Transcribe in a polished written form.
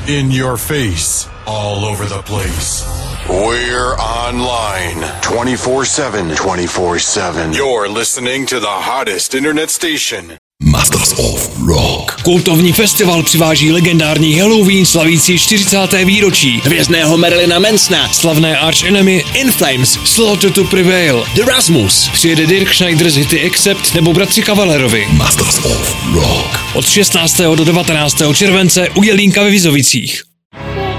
In your face. All over the place. We're online 24/7. 24/7. You're listening to the hottest internet station. Masters of Rock. Kultovní festival přiváží legendární Halloween slavící 40. výročí, hvězdného Marilyna Mansona, slavné Arch Enemy, In Flames, Slaughter to Prevail, The Rasmus, přijede Dirk Schneider z hity Accept nebo bratři Cavalerovi. Masters of Rock. Od 16. do 19. července u Jelínka ve Vizovicích.